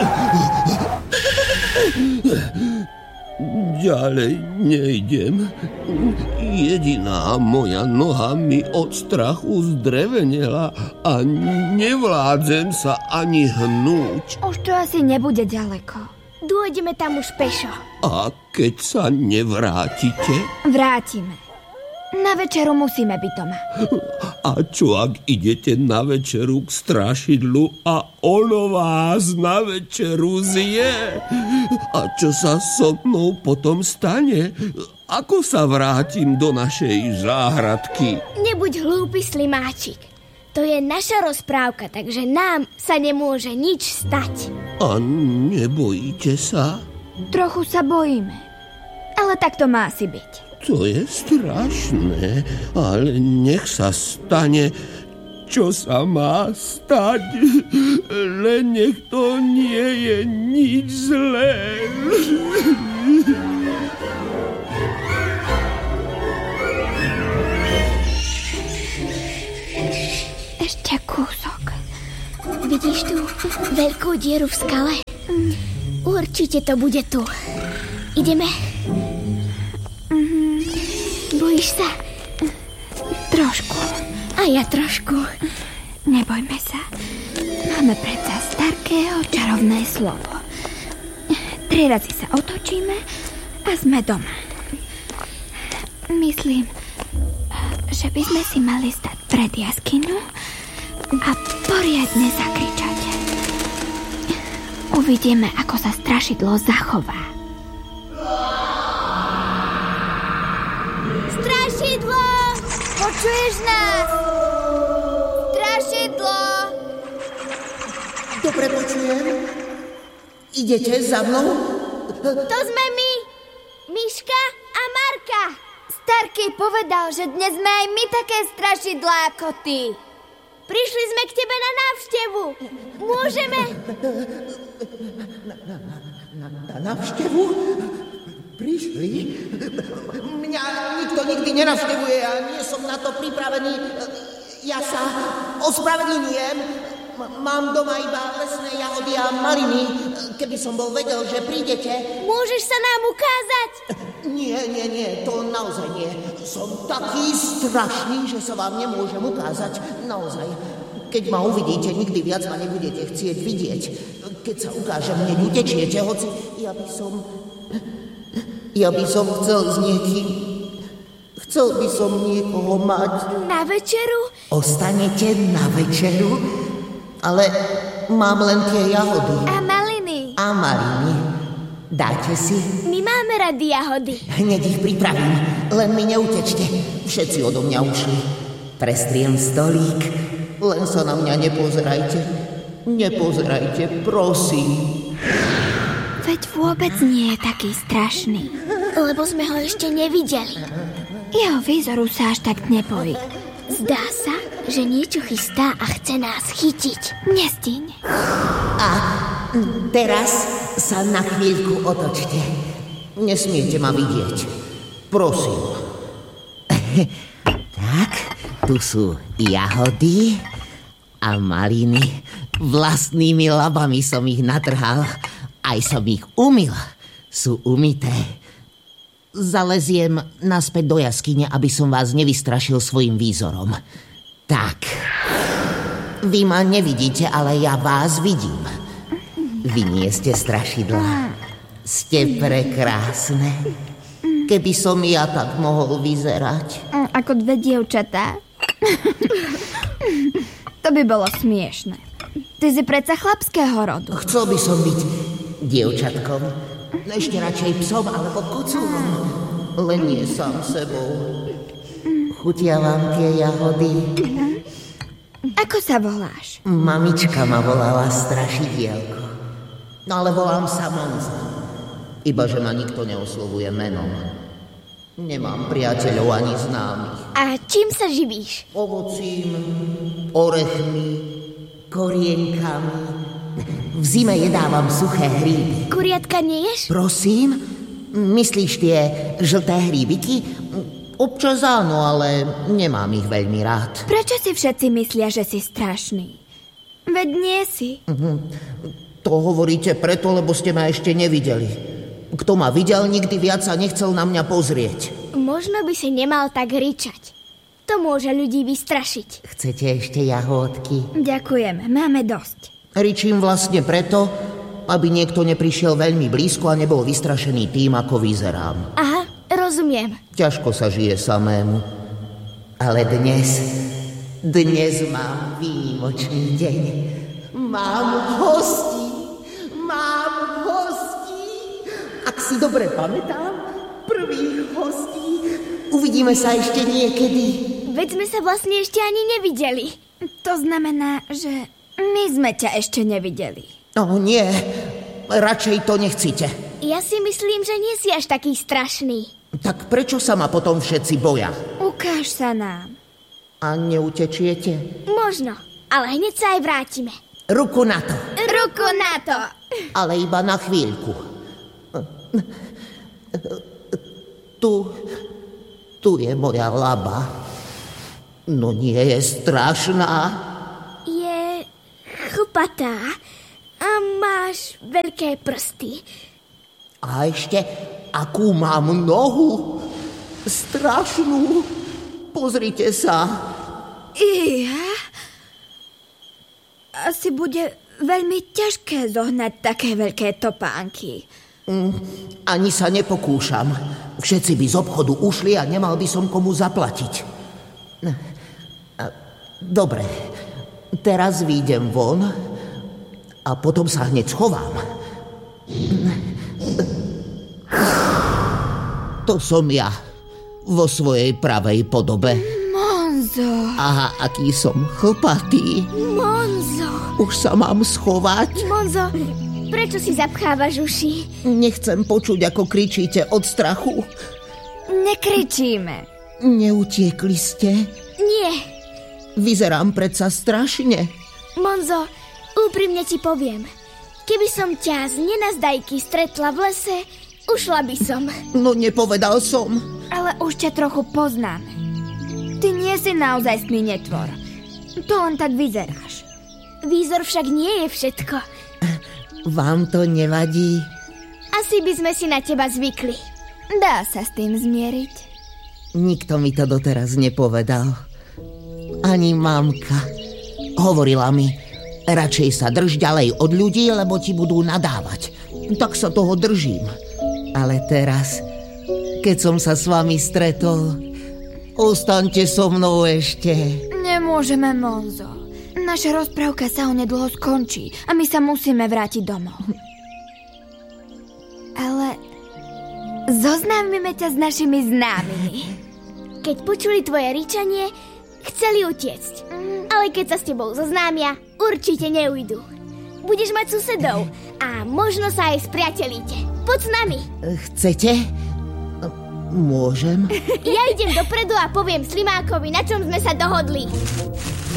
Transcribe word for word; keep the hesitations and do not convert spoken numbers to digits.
Ďalej nejdem. Jediná moja noha mi od strachu zdrevenela a nevládzem sa ani hnúť. Už to asi nebude ďaleko. Dôjdeme tam už pešo. A keď sa nevrátite? Vrátime. Na večeru musíme byť doma. A čo ak idete na večeru k strašidlu a ono vás na večeru zje? A čo sa so mnou potom stane? Ako sa vrátim do našej záhradky? Nebuď hlúpy, slimáčik. To je naša rozprávka, takže nám sa nemôže nič stať. A nebojíte sa? Trochu sa bojíme. Ale tak to má si byť. To je strašné, ale nech sa stane, čo sa má stať. Len nech to nie je nič zlé. Ešte kúsok. Vidíš tú veľkú dieru v skale? Určite to bude tu. Ideme. Bojíš sa? Trošku. A ja trošku. Nebojme sa. Máme predsa Starkého čarovné slovo. Tri razy sa otočíme a sme doma. Myslím, že by sme si mali stať pred jaskyňu a poriadne zakričať. Uvidíme, ako sa strašidlo zachová. Strašidlo! Počuješ nás? Strašidlo! Dobre počujem. Idete za mnou? To sme my, Miška a Marka. Starký povedal, že dnes sme aj my také strašidlá ako ty. Prišli sme k tebe na návštevu. Môžeme? Na, na, na, na návštevu? Prišli? Mňa nikto nikdy nenavštevuje a nie som na to pripravený. Ja sa ospravedlňujem. Mám doma iba lesné jahody a maliny. Keby som bol vedel, že prídete... Môžeš sa nám ukázať? Nie, nie, nie, to naozaj nie. Som taký strašný, že sa vám nemôžem ukázať. Naozaj. Keď ma uvidíte, nikdy viac ma nebudete chcieť vidieť. Keď sa ukážem, hneď utečiete, hoci ja by som... Ja by som chcel s niekým... Chcel by som niekoho mať... Na večeru? Ostanete na večeru? Ale mám len tie jahody. A maliny. A maliny. Dáte si? My máme rady jahody. Hneď ich pripravím. Len mi neutečte. Všetci odo mňa ušli. Prestriem stolík. Len sa na mňa nepozerajte. Nepozerajte, prosím. Veď vôbec nie je taký strašný. Lebo sme ho ešte nevideli. Jeho výzoru sa až tak nebojí. Zdá sa, že niečo chystá a chce nás chytiť. Nestíň. A teraz sa na chvíľku otočte. Nesmiete ma vidieť. Prosím. Tak, tu sú jahody a maliny. Vlastnými labami som ich natrhal. Aj som ich umyl. Sú umyté. Zaleziem naspäť do jaskyne, aby som vás nevystrašil svojim výzorom. Tak. Vy ma nevidíte, ale ja vás vidím. Vy nie ste strašidlá. Ste prekrásne. Keby som ja tak mohol vyzerať. Ako dve dievčatá. To by bolo smiešne. Ty si predsa chlapského rodu. Chcel by som byť dievčatkom. Ešte radšej psom alebo kocúrom. Len nie sám sebou. Chutia vám tie jahody? Ako sa voláš? Mamička ma volala Strašidielko. No ale volám sa Monza. Iba, že ma nikto neoslovuje menom. Nemám priateľov ani známych. A čím sa živíš? Ovocím, orechmi, korienkami. V zime jedávam suché hríby. Kuriatka neješ? Prosím? Myslíš tie žlté hríbiky? Občas áno, ale nemám ich veľmi rád. Prečo si všetci myslia, že si strašný? Veď nie si. To hovoríte preto, lebo ste ma ešte nevideli. Kto ma videl, nikdy viac sa nechcel na mňa pozrieť. Možno by si nemal tak ričať. To môže ľudí vystrašiť. Chcete ešte jahódky? Ďakujeme, máme dosť. Ričím vlastne preto, aby niekto neprišiel veľmi blízko a nebol vystrašený tým, ako vyzerám. Aha, rozumiem. Ťažko sa žije samému. Ale dnes, dnes mám výnimočný deň. Mám hostí, mám hostí. Ak si dobre pamätám, prvých hostí. Uvidíme sa ešte niekedy. Veď sme sa vlastne ešte ani nevideli. To znamená, že my sme ťa ešte nevideli. No nie, radšej to nechcite. Ja si myslím, že nie si až taký strašný. Tak prečo sa ma potom všetci boja? Ukáž sa nám. A neutečiete? Možno, ale hneď sa aj vrátime. Ruku na to. Ruku na to. Ale iba na chvíľku. Tu, tu je moja laba. No nie je strašná. Je chlpatá a máš veľké prsty. A ešte, akú mám nohu. Strašnú. Pozrite sa. Iha. Asi bude veľmi ťažké zohnať také veľké topánky. Mm, ani sa nepokúšam. Všetci by z obchodu ušli a nemal by som komu zaplatiť. Dobre, teraz výjdem von a potom sa hneď schovám. To som ja vo svojej pravej podobe. Monzo. Aha, aký som chlpatý. Monzo. Už sa mám schovať? Monzo, prečo si zapchávaš uši? Nechcem počuť, ako kričíte od strachu. Nekričíme. Neutiekli ste? Nie. Vyzerám predsa strašne. Monzo, úprimne ti poviem. Keby som ťa z nenazdajky stretla v lese, ušla by som. No nepovedal som. Ale už ťa trochu poznáme. Ty nie si naozajstný netvor. To len tak vyzeráš. Výzor však nie je všetko. Vám to nevadí? Asi by sme si na teba zvykli. Dá sa s tým zmieriť. Nikto mi to doteraz nepovedal. Ani mamka. Hovorila mi, radšej sa drž ďalej od ľudí, lebo ti budú nadávať. Tak sa toho držím. Ale teraz, keď som sa s vami stretol, ostaňte so mnou ešte. Nemôžeme, Monzo. Naša rozprávka sa onedlho skončí a my sa musíme vrátiť domov. Ale zoznámime ťa s našimi známymi. Keď počuli tvoje ričanie, chceli utiecť. Ale keď sa s tebou zoznámia, určite neujdu. Budeš mať susedov a možno sa aj spriatelíte. Poď s nami. Chcete? Môžem? Ja idem dopredu a poviem Slimákovi, na čom sme sa dohodli.